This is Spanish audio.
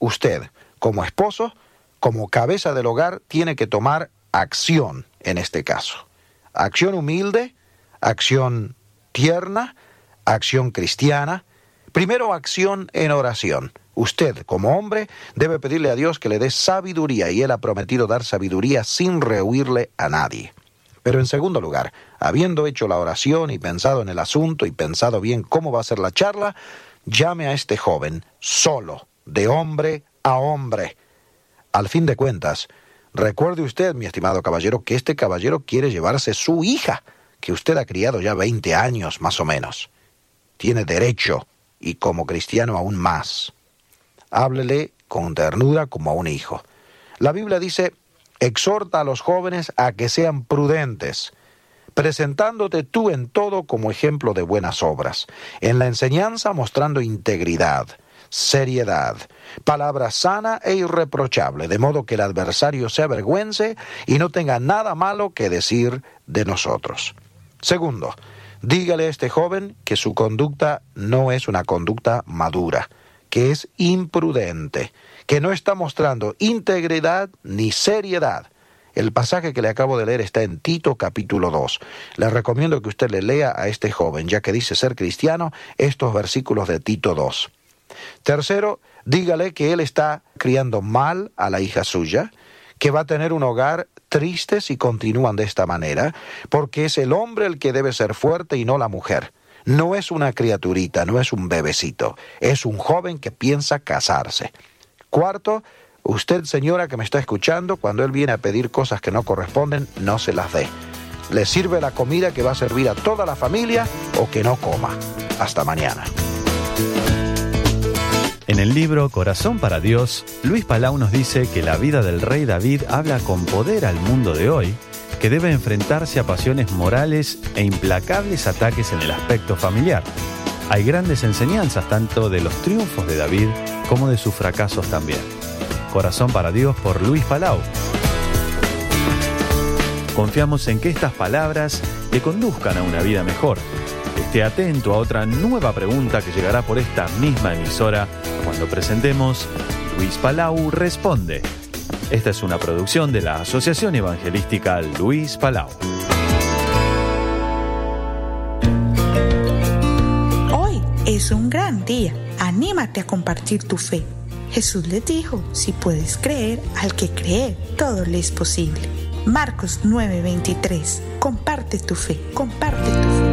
usted, como esposo, como cabeza del hogar, tiene que tomar acción en este caso. Acción humilde, acción tierna, acción cristiana. Primero, acción en oración. Usted, como hombre, debe pedirle a Dios que le dé sabiduría, y Él ha prometido dar sabiduría sin rehuirle a nadie. Pero en segundo lugar, habiendo hecho la oración y pensado en el asunto y pensado bien cómo va a ser la charla, llame a este joven solo, de hombre a hombre. Al fin de cuentas, recuerde usted, mi estimado caballero, que este caballero quiere llevarse su hija, que usted ha criado ya 20 años más o menos. Tiene derecho, y como cristiano aún más. Háblele con ternura como a un hijo. La Biblia dice: exhorta a los jóvenes a que sean prudentes, presentándote tú en todo como ejemplo de buenas obras, en la enseñanza mostrando integridad, seriedad, palabra sana e irreprochable, de modo que el adversario se avergüence y no tenga nada malo que decir de nosotros. Segundo, dígale a este joven que su conducta no es una conducta madura, que es imprudente, que no está mostrando integridad ni seriedad. El pasaje que le acabo de leer está en Tito capítulo 2. Le recomiendo que usted le lea a este joven, ya que dice ser cristiano, estos versículos de Tito 2. Tercero, dígale que él está criando mal a la hija suya, que va a tener un hogar triste si continúan de esta manera, porque es el hombre el que debe ser fuerte y no la mujer. No es una criaturita, no es un bebecito, es un joven que piensa casarse. Cuarto, usted, señora que me está escuchando, cuando él viene a pedir cosas que no corresponden, no se las dé. Le sirve la comida que va a servir a toda la familia o que no coma. Hasta mañana. En el libro Corazón para Dios, Luis Palau nos dice que la vida del rey David habla con poder al mundo de hoy, que debe enfrentarse a pasiones morales e implacables ataques en el aspecto familiar. Hay grandes enseñanzas tanto de los triunfos de David como de sus fracasos también. Corazón para Dios por Luis Palau. Confiamos en que estas palabras le conduzcan a una vida mejor. Esté atento a otra nueva pregunta que llegará por esta misma emisora cuando presentemos Luis Palau Responde. Esta es una producción de la Asociación Evangelística Luis Palau. Hoy es un gran día. Anímate a compartir tu fe. Jesús les dijo: si puedes creer, al que cree, todo le es posible. Marcos 9:23. Comparte tu fe, comparte tu fe.